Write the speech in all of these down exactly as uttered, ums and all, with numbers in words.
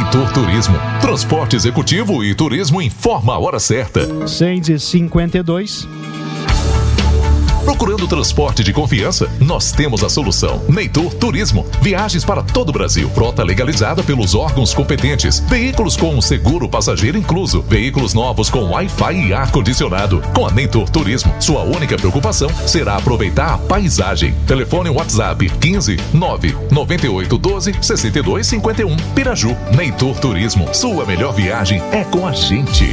Neytor Turismo. Transporte executivo e turismo informa a hora certa. seis e cinquenta e dois. Procurando transporte de confiança? Nós temos a solução. Neytor Turismo. Viagens para todo o Brasil. Frota legalizada pelos órgãos competentes. Veículos com seguro passageiro incluso. Veículos novos com Wi-Fi e ar-condicionado. Com a Neytor Turismo, sua única preocupação será aproveitar a paisagem. Telefone WhatsApp quinze nove noventa e oito doze sessenta e dois cinquenta e um. Piraju. Neytor Turismo. Sua melhor viagem é com a gente.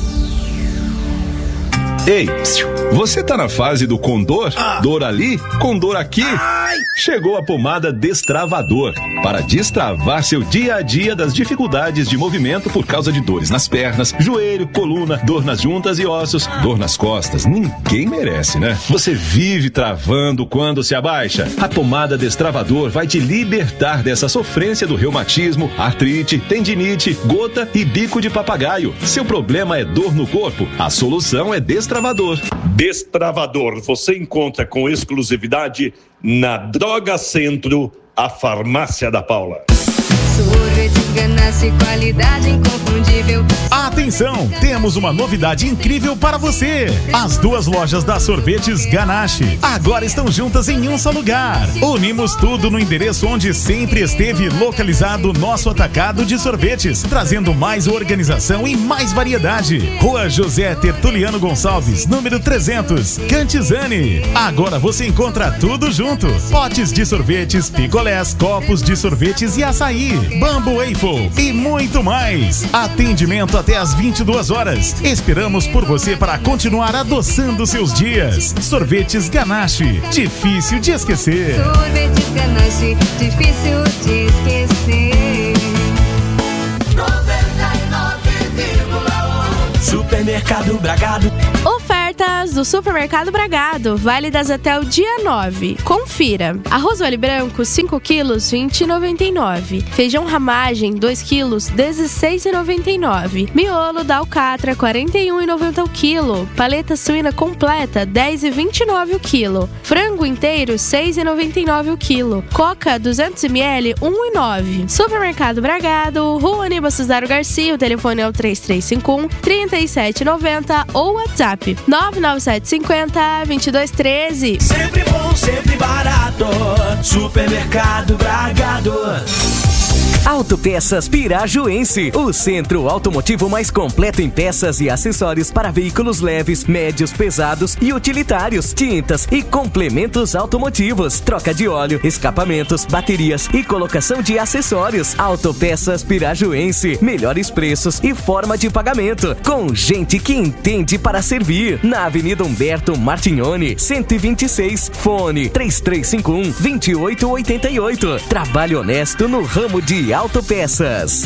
Ei, você tá na fase do com dor? Ah. Dor ali, com dor aqui? Ai. Chegou a pomada Destravador para destravar seu dia a dia das dificuldades de movimento por causa de dores nas pernas, joelho, coluna, dor nas juntas e ossos, dor nas costas. Ninguém merece, né? Você vive travando quando se abaixa. A pomada Destravador vai te libertar dessa sofrência do reumatismo, artrite, tendinite, gota e bico de papagaio. Seu problema é dor no corpo? A solução é Destravador. Destravador, você encontra com exclusividade na Droga Centro, a farmácia da Paula. Sorvetes Ganache, qualidade inconfundível. Atenção, temos uma novidade incrível para você. As duas lojas da Sorvetes Ganache agora estão juntas em um só lugar. Unimos tudo no endereço onde sempre esteve localizado nosso atacado de sorvetes, trazendo mais organização e mais variedade. Rua José Tertuliano Gonçalves, número trezentos, Cantizani. Agora você encontra tudo junto. Potes de sorvetes, picolés, copos de sorvetes e açaí, Bambu Waffle e muito mais. Atendimento até às vinte e duas horas. Esperamos por você para continuar adoçando seus dias. Sorvetes Ganache, difícil de esquecer. Sorvetes Ganache, difícil de esquecer. noventa e nove vírgula um Supermercado Bragado. Ofertas do Supermercado Bragado, válidas até o dia nove. Confira. Arroz vale branco, cinco quilos, vinte reais e noventa e nove centavos. Feijão ramagem, dois quilos, dezesseis reais e noventa e nove centavos. Miolo da alcatra, quarenta e um reais e noventa centavos o quilo. Paleta suína completa, dez reais e vinte e nove centavos o quilo. Frango inteiro, seis reais e noventa e nove centavos o quilo. Coca, duzentos mililitros, um real e nove centavos. Supermercado Bragado, Rua Aníbal Cesaro Garcia, o telefone é o três três cinco um, três sete nove zero ou WhatsApp nove nove sete cinco zero, dois dois um três. Sempre bom, sempre barato. Supermercado Bragado. Autopeças Pirajuense, o centro automotivo mais completo em peças e acessórios para veículos leves, médios, pesados e utilitários, tintas e complementos automotivos, troca de óleo, escapamentos, baterias e colocação de acessórios. Autopeças Pirajuense, melhores preços e forma de pagamento, com gente que entende para servir. Na Avenida Humberto Martignoni, cento e vinte e seis, fone três três cinco um, dois oito oito oito. Trabalho honesto no ramo de autopeças.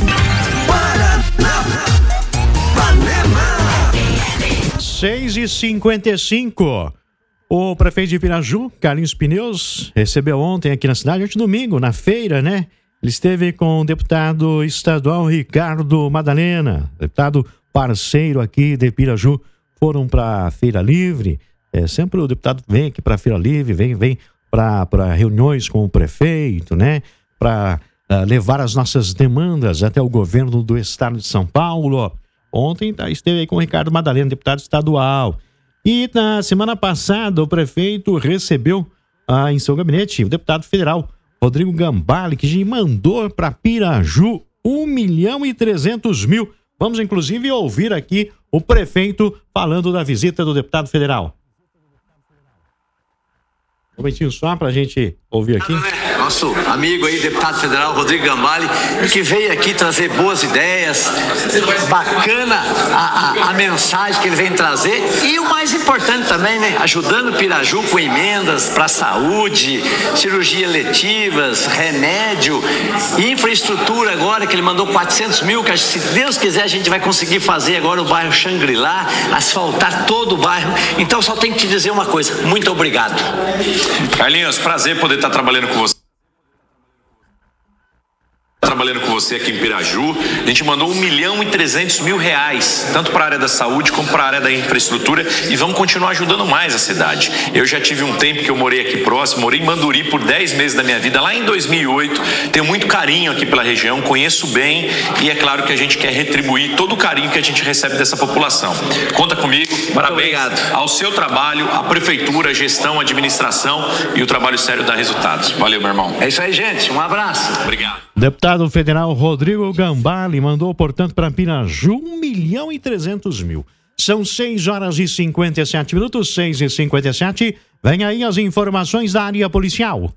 seis e cinquenta e cinco. O prefeito de Piraju, Carlinhos Pneus, recebeu ontem aqui na cidade, ontem domingo, na feira, né? Ele esteve com o deputado estadual Ricardo Madalena, deputado parceiro aqui de Piraju. Foram para a Feira Livre. É, sempre o deputado vem aqui para a Feira Livre, vem, vem para reuniões com o prefeito, né? Para Uh, levar as nossas demandas até o governo do estado de São Paulo. Ontem tá, esteve aí com o Ricardo Madalena, deputado estadual. E na semana passada o prefeito recebeu uh, em seu gabinete o deputado federal Rodrigo Gambale, que já mandou para Piraju um milhão e trezentos mil. Vamos inclusive ouvir aqui o prefeito falando da visita do deputado federal. Um momentinho só para a gente ouvir aqui. Nosso amigo aí, deputado federal Rodrigo Gambale, que veio aqui trazer boas ideias, bacana a, a, a mensagem que ele vem trazer e o mais importante também, né, ajudando Piraju com emendas para saúde, cirurgia eletivas, remédio, infraestrutura agora que ele mandou quatrocentos mil, que se Deus quiser a gente vai conseguir fazer agora o bairro Xangri-Lá, asfaltar todo o bairro. Então só tenho que te dizer uma coisa, muito obrigado. Carlinhos, prazer poder estar trabalhando com você. Trabalhando com você aqui em Piraju, a gente mandou um milhão e trezentos mil reais, tanto para a área da saúde como para a área da infraestrutura, e vamos continuar ajudando mais a cidade. Eu já tive um tempo que eu morei aqui próximo, morei em Manduri por dez meses da minha vida, lá em dois mil e oito, tenho muito carinho aqui pela região, conheço bem, e é claro que a gente quer retribuir todo o carinho que a gente recebe dessa população. Conta comigo, parabéns ao seu trabalho, à prefeitura, a gestão, a administração, e o trabalho sério dá resultados. Valeu, meu irmão. É isso aí, gente. Um abraço. Obrigado. Deputado federal Rodrigo Gambale mandou, portanto, para Piraju um milhão e trezentos mil. São seis horas e cinquenta e sete minutos, seis e cinquenta e sete. Vem aí as informações da área policial.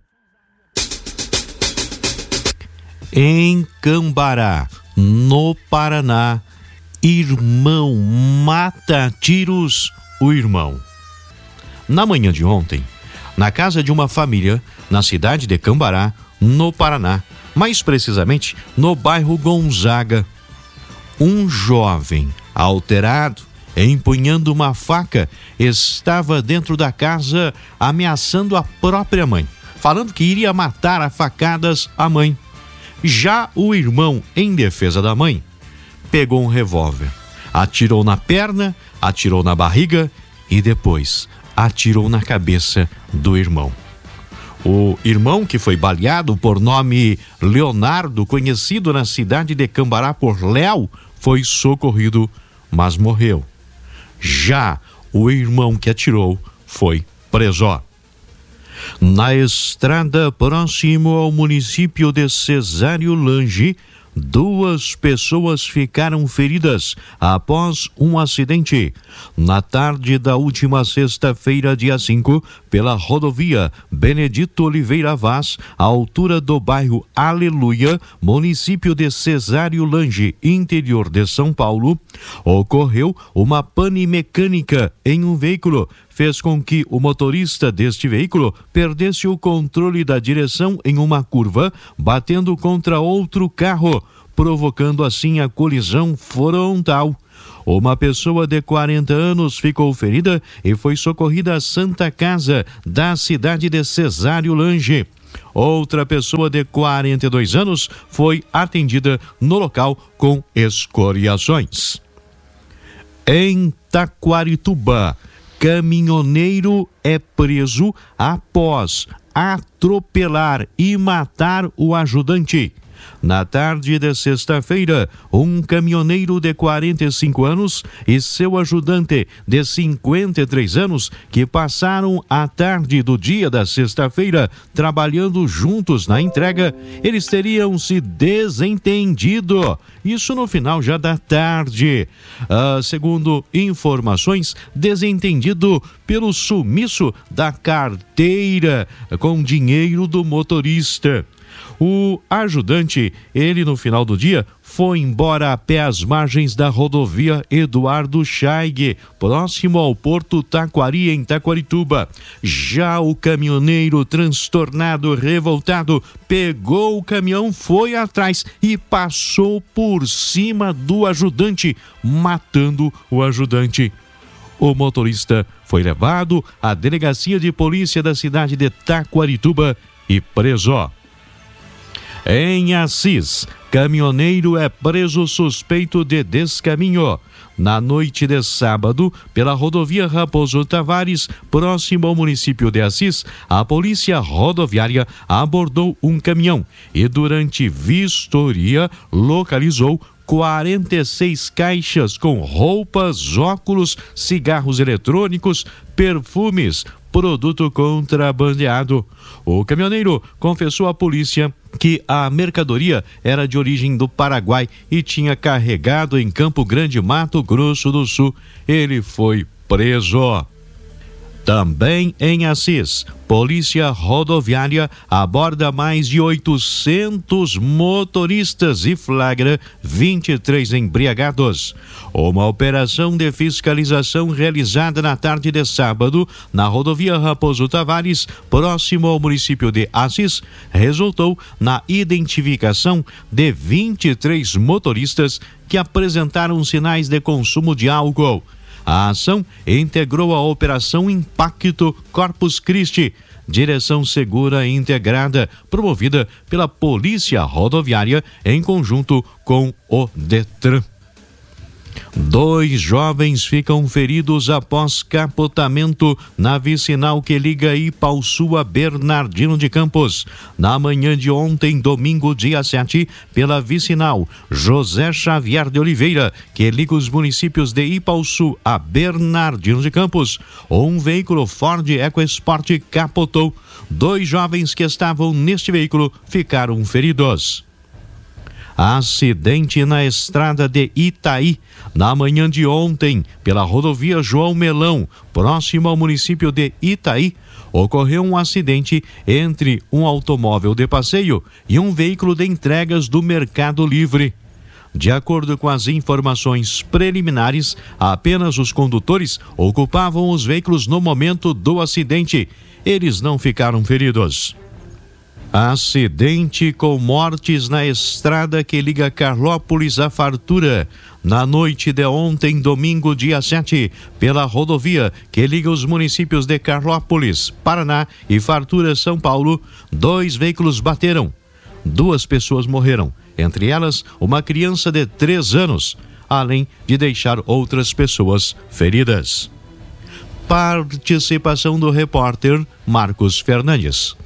Em Cambará, no Paraná, irmão mata a tiros o irmão. Na manhã de ontem, na casa de uma família, na cidade de Cambará, no Paraná, mais precisamente no bairro Gonzaga, um jovem alterado, empunhando uma faca, estava dentro da casa ameaçando a própria mãe, falando que iria matar a facadas a mãe. Já o irmão, em defesa da mãe, pegou um revólver, atirou na perna, atirou na barriga e depois atirou na cabeça do irmão. O irmão, que foi baleado, por nome Leonardo, conhecido na cidade de Cambará por Léo, foi socorrido, mas morreu. Já o irmão que atirou foi preso. Na estrada próximo ao município de Cesário Lange, duas pessoas ficaram feridas após um acidente. Na tarde da última sexta-feira, dia cinco, pela rodovia Benedito Oliveira Vaz, à altura do bairro Aleluia, município de Cesário Lange, interior de São Paulo, ocorreu uma pane mecânica em um veículo. Fez com que o motorista deste veículo perdesse o controle da direção em uma curva, batendo contra outro carro, provocando assim a colisão frontal. Uma pessoa de quarenta anos ficou ferida e foi socorrida à Santa Casa da cidade de Cesário Lange. Outra pessoa de quarenta e dois anos foi atendida no local com escoriações. Em Taquarituba, caminhoneiro é preso após atropelar e matar o ajudante. Na tarde de sexta-feira, um caminhoneiro de quarenta e cinco anos e seu ajudante de cinquenta e três anos, que passaram a tarde do dia da sexta-feira trabalhando juntos na entrega, eles teriam se desentendido. Isso no final já da tarde. Ah, segundo informações, desentendido pelo sumiço da carteira com dinheiro do motorista. O ajudante, ele no final do dia, foi embora a pé às margens da rodovia Eduardo Chaig, próximo ao Porto Taquari, em Taquarituba. Já o caminhoneiro, transtornado, revoltado, pegou o caminhão, foi atrás e passou por cima do ajudante, matando o ajudante. O motorista foi levado à delegacia de polícia da cidade de Taquarituba e preso. Em Assis, caminhoneiro é preso suspeito de descaminho. Na noite de sábado, pela rodovia Raposo Tavares, próximo ao município de Assis, a polícia rodoviária abordou um caminhão e, durante vistoria, localizou quarenta e seis caixas com roupas, óculos, cigarros eletrônicos, perfumes, produto contrabandeado. O caminhoneiro confessou à polícia que a mercadoria era de origem do Paraguai e tinha carregado em Campo Grande, Mato Grosso do Sul. Ele foi preso. Também em Assis, polícia rodoviária aborda mais de oitocentos motoristas e flagra vinte e três embriagados. Uma operação de fiscalização realizada na tarde de sábado na rodovia Raposo Tavares, próximo ao município de Assis, resultou na identificação de vinte e três motoristas que apresentaram sinais de consumo de álcool. A ação integrou a Operação Impacto Corpus Christi, Direção Segura Integrada, promovida pela Polícia Rodoviária em conjunto com o Detran. Dois jovens ficam feridos após capotamento na vicinal que liga Ipauçu a Bernardino de Campos. Na manhã de ontem, domingo, dia sete, pela vicinal José Xavier de Oliveira, que liga os municípios de Ipauçu a Bernardino de Campos, um veículo Ford EcoSport capotou. Dois jovens que estavam neste veículo ficaram feridos. Acidente na estrada de Itaí. Na manhã de ontem, pela rodovia João Melão, próximo ao município de Itaí, ocorreu um acidente entre um automóvel de passeio e um veículo de entregas do Mercado Livre. De acordo com as informações preliminares, apenas os condutores ocupavam os veículos no momento do acidente. Eles não ficaram feridos. Acidente com mortes na estrada que liga Carlópolis à Fartura. Na noite de ontem, domingo, dia sete, pela rodovia que liga os municípios de Carlópolis, Paraná e Fartura, São Paulo, dois veículos bateram. Duas pessoas morreram, entre elas uma criança de três anos, além de deixar outras pessoas feridas. Participação do repórter Marcos Fernandes.